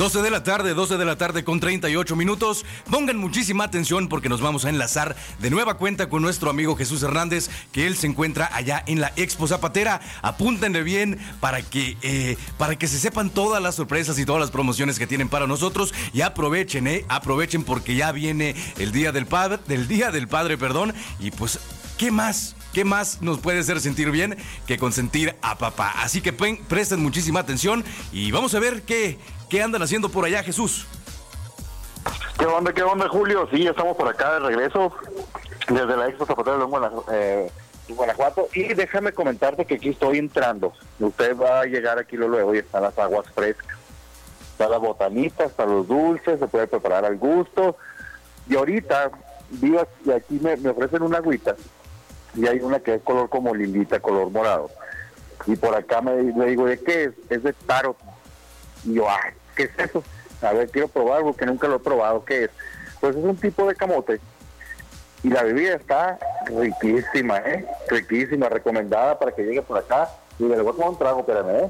12 de la tarde con 38 minutos. Pongan muchísima atención porque nos vamos a enlazar de nueva cuenta con nuestro amigo Jesús Hernández, que él se encuentra allá en la Expo Zapatera. Apúntenle bien para que se sepan todas las sorpresas y todas las promociones que tienen para nosotros. Y aprovechen porque ya viene el Día del Padre, perdón. Y pues, ¿qué más nos puede hacer sentir bien que consentir a papá? Así que presten muchísima atención y vamos a ver qué andan haciendo por allá, Jesús. ¿Qué onda, Julio? Sí, estamos por acá de regreso desde la Expo Zapatera de Guanajuato. Y déjame comentarte que aquí estoy entrando. Usted va a llegar aquí luego y están las aguas frescas. Está la botanita, están los dulces, se puede preparar al gusto. Y ahorita, y aquí me ofrecen una agüita. Y hay una que es color como lilita, color morado. Y por acá le digo, ¿de qué es? Es de tarot. Y yo, ¿qué es eso? A ver, quiero probar porque nunca lo he probado. ¿Qué es? Pues es un tipo de camote. Y la bebida está riquísima, riquísima, recomendada para que llegue por acá. Y le voy a tomar un trago, espérame,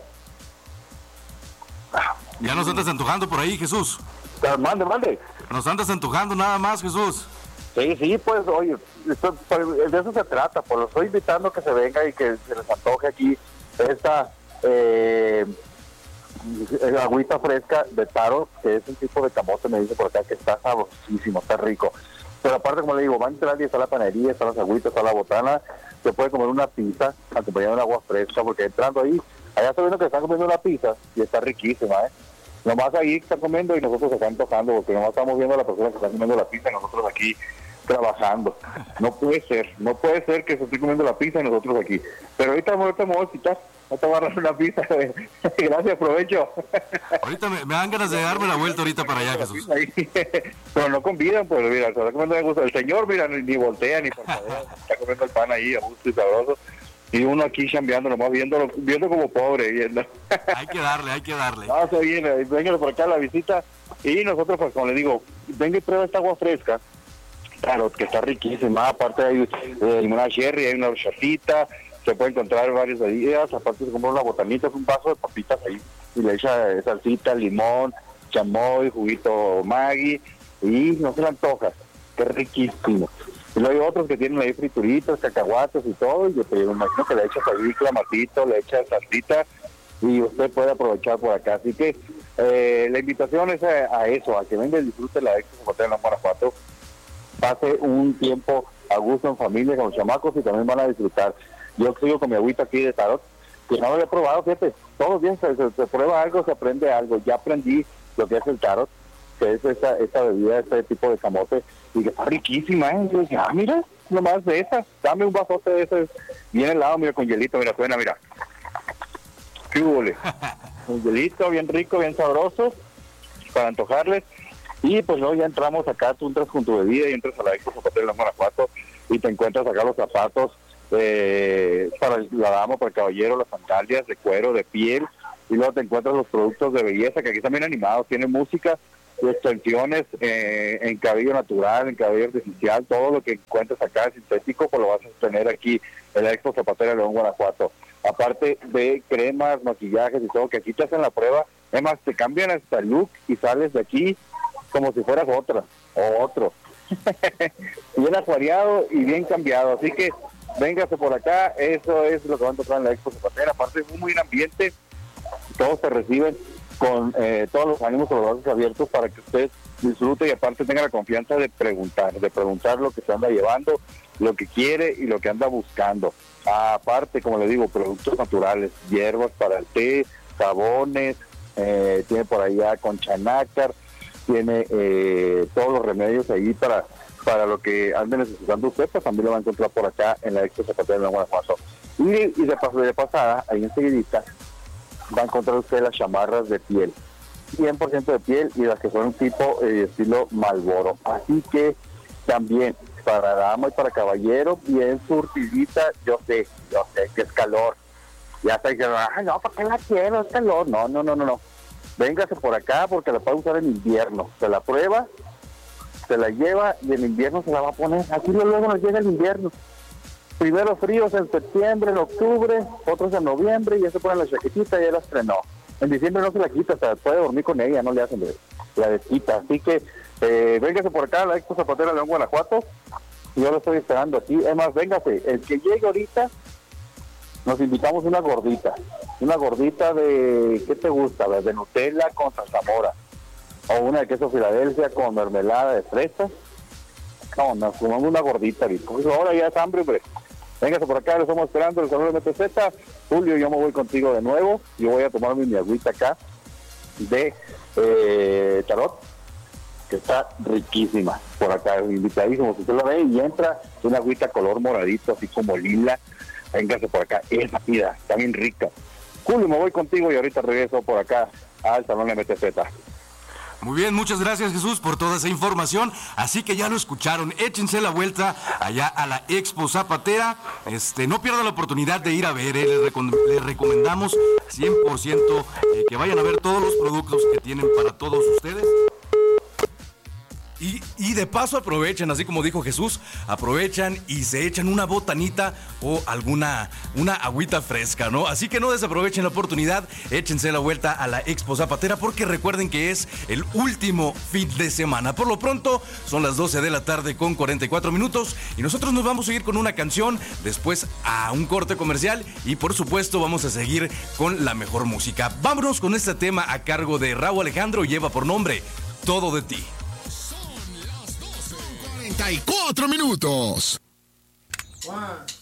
Ya nos andas antojando por ahí, Jesús. Mande. Nos andas antojando nada más, Jesús. Sí, pues, oye, de eso se trata, pues lo estoy invitando a que se venga y que se les antoje aquí esta agüita fresca de taro, que es un tipo de camote, me dice por acá, que está sabrosísimo, está rico. Pero aparte, como le digo, va a entrar y está la panadería, están las agüitas, está la botana, se puede comer una pizza acompañada de un agua fresca, porque entrando ahí, allá estoy viendo que están comiendo una pizza y está riquísima, Nomás ahí están comiendo y nosotros se están tocando, porque nomás estamos viendo a la persona que está comiendo la pizza y nosotros aquí trabajando. No puede ser que se esté comiendo la pizza y nosotros aquí. Pero ahorita me voy a quitar, ahorita voy a agarrar una pizza. Gracias, provecho. Ahorita me dan ganas de darme la vuelta ahorita para allá, Jesús. Pero no convidan, pues mira, se está comiendo de gusto. El señor, mira, ni voltea, ni por favor, está comiendo el pan ahí a gusto y sabroso. Y uno aquí chambeando, nomás viendo como pobre, viendo. Hay que darle. No, se viene, venga por acá a la visita. Y nosotros, pues como le digo, venga y prueba esta agua fresca. Claro, que está riquísima. Aparte hay limonada cherry, hay una horchatita, se puede encontrar varias bebidas. Aparte se compra una botanita, es un vaso de papitas ahí. Y le echa salsita, limón, chamoy, juguito Maggi. Y no se le antoja. Qué riquísimo. Y luego hay otros que tienen ahí frituritas, cacahuates y todo, y yo me imagino que le echas ahí clamatito, le echas salsita, y usted puede aprovechar por acá. Así que la invitación es a eso, a que venga y disfrute la Expo Zapatera en Guanajuato, pase un tiempo a gusto en familia con los chamacos y también van a disfrutar. Yo sigo con mi agüita aquí de tarot, que no lo he probado, fíjate, todos los días se prueba algo, se aprende algo. Ya aprendí lo que es el tarot, que es esta bebida, este tipo de camote, y que está riquísima, Yo dije, mira, nomás de esa, dame un vasote de ese, bien helado, mira, con hielito, mira, suena, mira. ¿Qué huele? Un hielito bien rico, bien sabroso, para antojarles. Y pues luego ya entramos acá, tú entras con tu bebida y entras a la Expo Zapatera de Guanajuato y te encuentras acá los zapatos para la dama, para el caballero, las sandalias de cuero, de piel, y luego te encuentras los productos de belleza, que aquí están bien animados, tienen música, extensiones en cabello natural, en cabello artificial, todo lo que encuentras acá es sintético, pues lo vas a tener aquí en la Expo Zapatera de León, Guanajuato. Aparte de cremas, maquillajes y todo, que aquí te hacen la prueba, además te cambian hasta el look y sales de aquí como si fueras otra o otro. Bien acuariado y bien cambiado, así que véngase por acá, eso es lo que van a tocar en la Expo Zapatera. Aparte es un muy buen ambiente, todos te reciben con todos los ánimos y los brazos abiertos para que usted disfrute y aparte tenga la confianza de preguntar lo que se anda llevando, lo que quiere y lo que anda buscando. Aparte, como le digo, productos naturales, hierbas para el té, jabones, tiene por allá concha nácar, tiene todos los remedios ahí para lo que ande necesitando usted, pues también lo va a encontrar por acá en la Expo Zapatera de Guanajuato. Y de pasada, ahí enseguidita, va a encontrar usted las chamarras de piel, 100% de piel, y las que son tipo estilo Marlboro. Así que también para dama y para caballero, bien surtidita. Yo sé que es calor. Ya está diciendo, no, ¿para qué la quiero? Es calor. No. Véngase por acá porque la puede usar en invierno. Se la prueba, se la lleva y en invierno se la va a poner. Aquí luego nos llega el invierno. Primero fríos en septiembre, en octubre, otros en noviembre, y ya se pone la chaquetita y ya la estrenó. en diciembre no se la quita, o sea, puede dormir con ella, no le hacen la desquita. Así que véngase por acá a la Expo Zapatera León, Guanajuato. Yo lo estoy esperando aquí. Es más, véngase, el que llegue ahorita, nos invitamos una gordita de, ¿qué te gusta? De Nutella con zarzamora, o una de queso Filadelfia con mermelada de fresas. No, nos fumamos una gordita, pues ahora ya es hambre, hombre. Véngase por acá, lo estamos esperando, el Salón de MTZ. Julio, yo me voy contigo de nuevo. Yo voy a tomarme mi agüita acá de tarot, que está riquísima. Por acá, invitadísimo, si usted lo ve y entra, una agüita color moradito, así como lila. Véngase por acá, es rápida, está bien rica. Julio, me voy contigo y ahorita regreso por acá al Salón de MTZ. Muy bien, muchas gracias, Jesús, por toda esa información. Así que ya lo escucharon, échense la vuelta allá a la Expo Zapatera. No pierdan la oportunidad de ir a ver, les recomendamos 100% que vayan a ver todos los productos que tienen para todos ustedes. Y de paso aprovechen, así como dijo Jesús, aprovechan y se echan una botanita o una agüita fresca, ¿no? Así que no desaprovechen la oportunidad, échense la vuelta a la Expo Zapatera porque recuerden que es el último fin de semana. Por lo pronto, son las 12 de la tarde con 44 minutos y nosotros nos vamos a ir con una canción, después a un corte comercial y por supuesto vamos a seguir con la mejor música. Vámonos con este tema a cargo de Rauw Alejandro, lleva por nombre Todo de ti. 34 minutos. 1